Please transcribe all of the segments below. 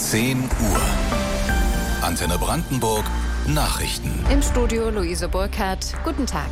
10 Uhr. Antenne Brandenburg Nachrichten. Im Studio Luise Burkhardt. Guten Tag.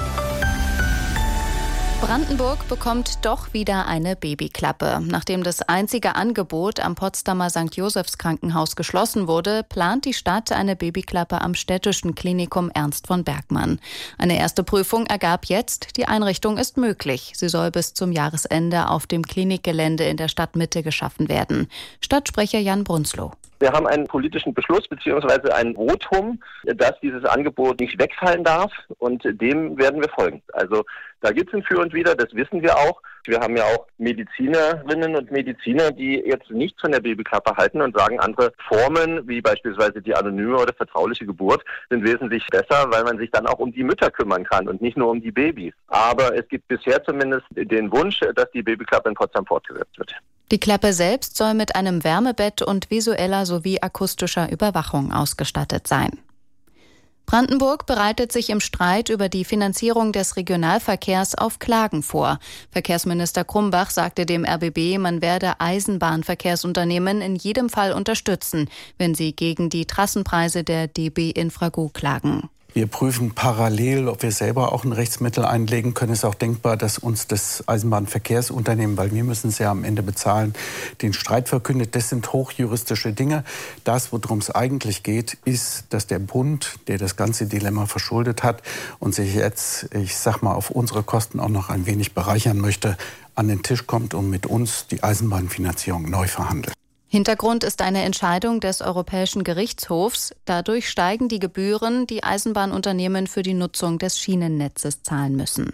Brandenburg bekommt doch wieder eine Babyklappe. Nachdem das einzige Angebot am Potsdamer St. Josephs Krankenhaus geschlossen wurde, plant die Stadt eine Babyklappe am städtischen Klinikum Ernst von Bergmann. Eine erste Prüfung ergab jetzt, die Einrichtung ist möglich. Sie soll bis zum Jahresende auf dem Klinikgelände in der Stadtmitte geschaffen werden. Stadtsprecher Jan Brunzloh. Wir haben einen politischen Beschluss bzw. ein Votum, dass dieses Angebot nicht wegfallen darf, und dem werden wir folgen. Also da gibt es ein Für und Wider, das wissen wir auch. Wir haben ja auch Medizinerinnen und Mediziner, die jetzt nichts von der Babyklappe halten und sagen, andere Formen, wie beispielsweise die anonyme oder vertrauliche Geburt, sind wesentlich besser, weil man sich dann auch um die Mütter kümmern kann und nicht nur um die Babys. Aber es gibt bisher zumindest den Wunsch, dass die Babyklappe in Potsdam fortgesetzt wird. Die Klappe selbst soll mit einem Wärmebett und visueller sowie akustischer Überwachung ausgestattet sein. Brandenburg bereitet sich im Streit über die Finanzierung des Regionalverkehrs auf Klagen vor. Verkehrsminister Krumbach sagte dem RBB, man werde Eisenbahnverkehrsunternehmen in jedem Fall unterstützen, wenn sie gegen die Trassenpreise der DB Infrago klagen. Wir prüfen parallel, ob wir selber auch ein Rechtsmittel einlegen können. Es ist auch denkbar, dass uns das Eisenbahnverkehrsunternehmen, weil wir müssen es ja am Ende bezahlen, den Streit verkündet. Das sind hochjuristische Dinge. Das, worum es eigentlich geht, ist, dass der Bund, der das ganze Dilemma verschuldet hat und sich jetzt, ich sag mal, auf unsere Kosten auch noch ein wenig bereichern möchte, an den Tisch kommt und mit uns die Eisenbahnfinanzierung neu verhandelt. Hintergrund ist eine Entscheidung des Europäischen Gerichtshofs. Dadurch steigen die Gebühren, die Eisenbahnunternehmen für die Nutzung des Schienennetzes zahlen müssen.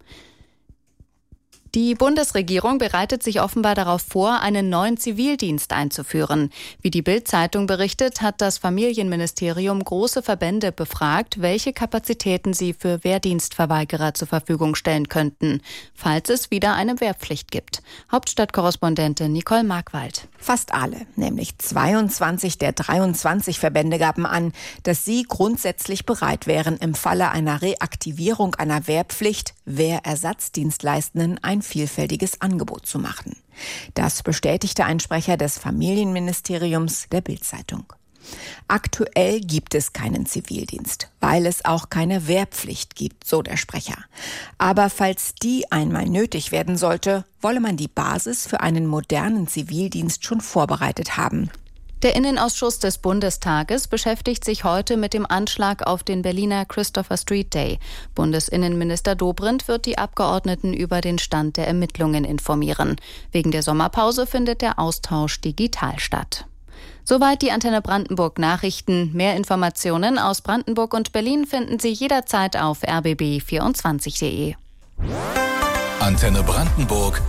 Die Bundesregierung bereitet sich offenbar darauf vor, einen neuen Zivildienst einzuführen. Wie die Bild-Zeitung berichtet, hat das Familienministerium große Verbände befragt, welche Kapazitäten sie für Wehrdienstverweigerer zur Verfügung stellen könnten, falls es wieder eine Wehrpflicht gibt. Hauptstadtkorrespondentin Nicole Markwald. Fast alle, nämlich 22 der 23 Verbände gaben an, dass sie grundsätzlich bereit wären, im Falle einer Reaktivierung einer Wehrpflicht Wehrersatzdienstleistenden ein vielfältiges Angebot zu machen. Das bestätigte ein Sprecher des Familienministeriums der Bild-Zeitung. Aktuell gibt es keinen Zivildienst, weil es auch keine Wehrpflicht gibt, so der Sprecher. Aber falls die einmal nötig werden sollte, wolle man die Basis für einen modernen Zivildienst schon vorbereitet haben. Der Innenausschuss des Bundestages beschäftigt sich heute mit dem Anschlag auf den Berliner Christopher Street Day. Bundesinnenminister Dobrindt wird die Abgeordneten über den Stand der Ermittlungen informieren. Wegen der Sommerpause findet der Austausch digital statt. Soweit die Antenne Brandenburg Nachrichten. Mehr Informationen aus Brandenburg und Berlin finden Sie jederzeit auf rbb24.de. Antenne Brandenburg